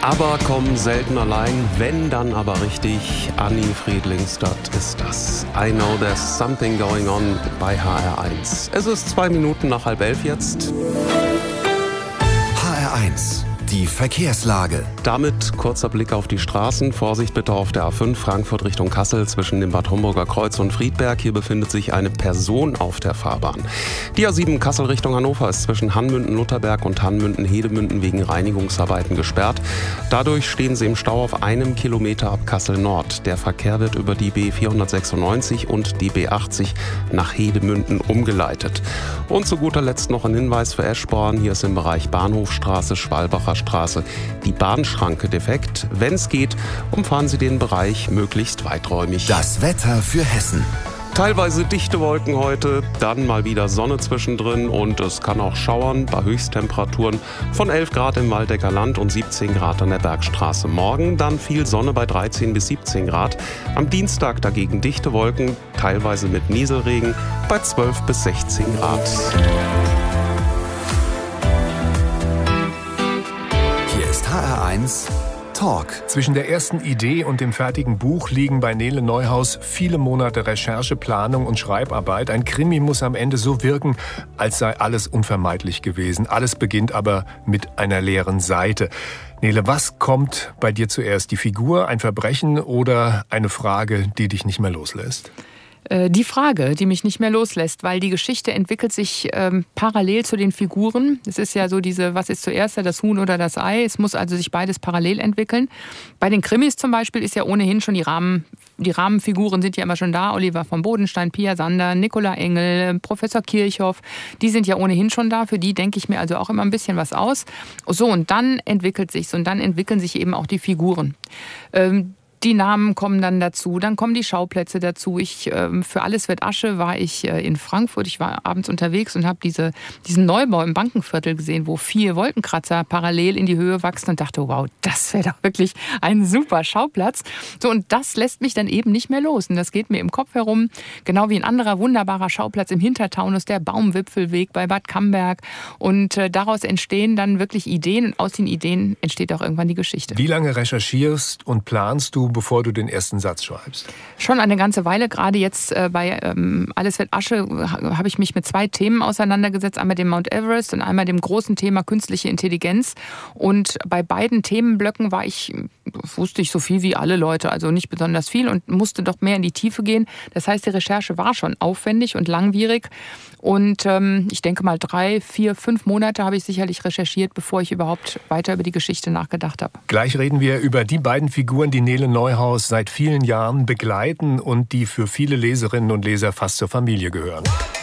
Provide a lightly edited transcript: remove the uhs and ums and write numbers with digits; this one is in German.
Aber kommen selten allein, wenn dann aber richtig. Anni Friedlingstadt ist das. I know there's something going on bei HR1. Es ist 2 Minuten nach 10:30 jetzt. HR1, die Verkehrslage. Damit kurzer Blick auf die Straßen. Vorsicht bitte auf der A5 Frankfurt Richtung Kassel zwischen dem Bad Homburger Kreuz und Friedberg. Hier befindet sich eine Person auf der Fahrbahn. Die A7 Kassel Richtung Hannover ist zwischen Hannmünden-Lutherberg und Hannmünden-Hedemünden wegen Reinigungsarbeiten gesperrt. Dadurch stehen sie im Stau auf 1 Kilometer ab Kassel Nord. Der Verkehr wird über die B496 und die B80 nach Hedemünden umgeleitet. Und zu guter Letzt noch ein Hinweis für Eschborn. Hier ist im Bereich Bahnhofstraße, Schwalbacher Straße die Bahnschranke defekt. Wenn es geht, umfahren Sie den Bereich möglichst weiträumig. Das Wetter für Hessen. Teilweise dichte Wolken heute, dann mal wieder Sonne zwischendrin und es kann auch schauern bei Höchsttemperaturen von 11 Grad im Waldecker Land und 17 Grad an der Bergstraße. Morgen dann viel Sonne bei 13 bis 17 Grad. Am Dienstag dagegen dichte Wolken, teilweise mit Nieselregen bei 12 bis 16 Grad. Hier ist HR1 Talk. Zwischen der ersten Idee und dem fertigen Buch liegen bei Nele Neuhaus viele Monate Recherche, Planung und Schreibarbeit. Ein Krimi muss am Ende so wirken, als sei alles unvermeidlich gewesen. Alles beginnt aber mit einer leeren Seite. Nele, was kommt bei dir zuerst? Die Figur, ein Verbrechen oder eine Frage, die dich nicht mehr loslässt? Die Frage, die mich nicht mehr loslässt, weil die Geschichte entwickelt sich parallel zu den Figuren. Es ist ja so was ist zuerst, das Huhn oder das Ei? Es muss also sich beides parallel entwickeln. Bei den Krimis zum Beispiel ist ja ohnehin schon die Rahmenfiguren sind ja immer schon da. Oliver von Bodenstein, Pia Sander, Nicola Engel, Professor Kirchhoff, die sind ja ohnehin schon da. Für die denke ich mir also auch immer ein bisschen was aus. So, und dann entwickelt sich's und dann entwickeln sich eben auch die Figuren. Die Namen kommen dann dazu, dann kommen die Schauplätze dazu. Für Alles wird Asche war ich in Frankfurt. Ich war abends unterwegs und habe diesen Neubau im Bankenviertel gesehen, wo 4 Wolkenkratzer parallel in die Höhe wachsen und dachte, wow, das wäre doch wirklich ein super Schauplatz. So, und das lässt mich dann eben nicht mehr los. Und das geht mir im Kopf herum, genau wie ein anderer wunderbarer Schauplatz im Hintertaunus, der Baumwipfelweg bei Bad Camberg. Und daraus entstehen dann wirklich Ideen und aus den Ideen entsteht auch irgendwann die Geschichte. Wie lange recherchierst und planst du, bevor du den ersten Satz schreibst? Schon eine ganze Weile. Gerade jetzt bei Alles wird Asche habe ich mich mit 2 Themen auseinandergesetzt. Einmal dem Mount Everest und einmal dem großen Thema künstliche Intelligenz. Und bei beiden Themenblöcken wusste ich so viel wie alle Leute, also nicht besonders viel und musste doch mehr in die Tiefe gehen. Das heißt, die Recherche war schon aufwendig und langwierig. Und ich denke mal 3, 4, 5 Monate habe ich sicherlich recherchiert, bevor ich überhaupt weiter über die Geschichte nachgedacht habe. Gleich reden wir über die beiden Figuren, die Nele Neuhaus seit vielen Jahren begleiten und die für viele Leserinnen und Leser fast zur Familie gehören.